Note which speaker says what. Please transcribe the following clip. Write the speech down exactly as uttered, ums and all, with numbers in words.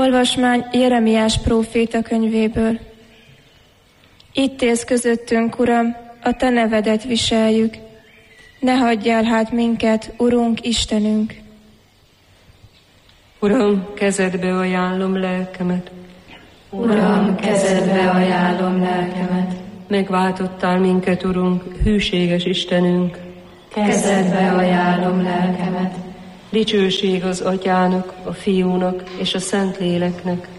Speaker 1: Olvasmány Jeremiás próféta könyvéből. Itt élsz közöttünk, Uram, a Te nevedet viseljük. Ne hagyjál hát minket, Urunk, Istenünk.
Speaker 2: Uram, kezedbe ajánlom lelkemet.
Speaker 3: Uram, kezedbe ajánlom lelkemet.
Speaker 2: Megváltottál minket, Urunk, hűséges Istenünk.
Speaker 3: Kezedbe ajánlom lelkemet.
Speaker 2: Dicsőség az Atyának, a Fiúnak és a Szentléleknek.